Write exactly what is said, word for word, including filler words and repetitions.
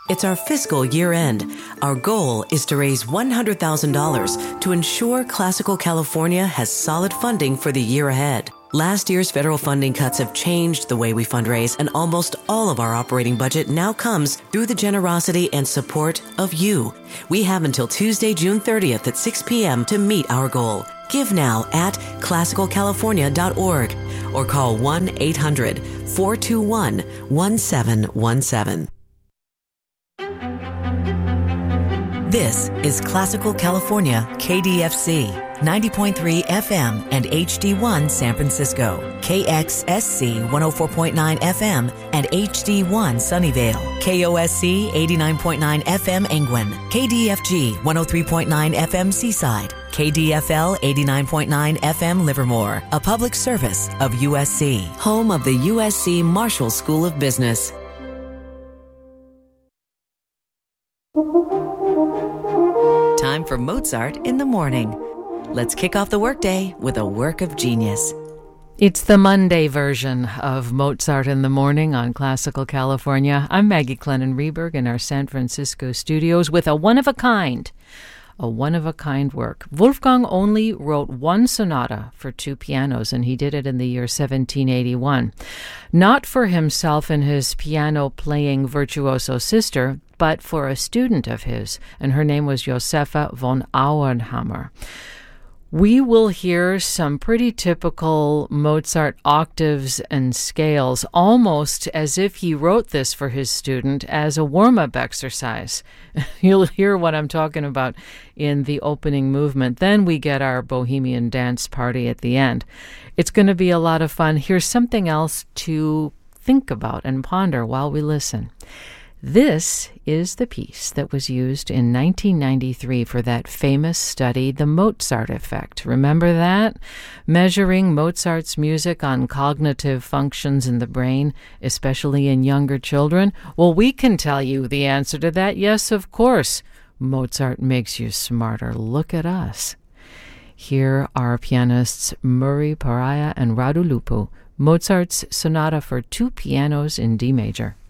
It's our fiscal year end. Our goal is to raise one hundred thousand dollars to ensure Classical California has solid funding for the year ahead. Last year's federal funding cuts have changed the way we fundraise, and almost all of our operating budget now comes through the generosity and support of you. We have until Tuesday, June thirtieth at six p.m. to meet our goal. Give now at classical california dot org or call one eight hundred four two one one seven one seven. This is Classical California, K D F C, ninety point three F M and H D one San Francisco, K X S C one oh four point nine F M and H D one Sunnyvale, K O S C eighty-nine point nine F M Angwin, K D F G one oh three point nine F M Seaside, K D F L eighty-nine point nine F M Livermore, a public service of U S C, home of the U S C Marshall School of Business. Time for Mozart in the morning. Let's kick off the workday with a work of genius. It's the Monday version of Mozart in the Morning on Classical California. I'm Maggie Clennon-Reberg in our San Francisco studios with a one-of-a-kind, a one-of-a-kind work. Wolfgang only wrote one sonata for two pianos, and he did it in the year seventeen eighty-one. Not for himself and his piano-playing virtuoso sister, but for a student of his, and her name was Josefa von Auernhammer. We will hear some pretty typical Mozart octaves and scales, almost as if he wrote this for his student as a warm-up exercise. You'll hear what I'm talking about in the opening movement. Then we get our bohemian dance party at the end. It's going to be a lot of fun. Here's something else to think about and ponder while we listen. This is the piece that was used in nineteen ninety-three for that famous study, the Mozart effect. Remember that? Measuring Mozart's music on cognitive functions in the brain, especially in younger children. Well, we can tell you the answer to that. Yes, of course. Mozart makes you smarter. Look at us. Here are pianists Murray Pariah and Radu Lupu, Mozart's sonata for two pianos in D major.